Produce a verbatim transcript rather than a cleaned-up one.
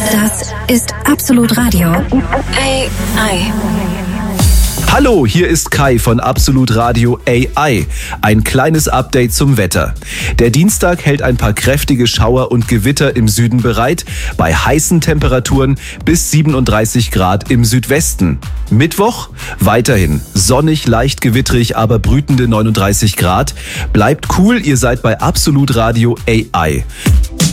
Das ist Absolut Radio. A I. Hallo, hier ist Kai von Absolut Radio A I. Ein kleines Update zum Wetter. Der Dienstag hält ein paar kräftige Schauer und Gewitter im Süden bereit, bei heißen Temperaturen bis siebenunddreißig Grad im Südwesten. Mittwoch weiterhin sonnig, leicht gewittrig, aber brütende neununddreißig Grad. Bleibt cool, ihr seid bei Absolut Radio A I.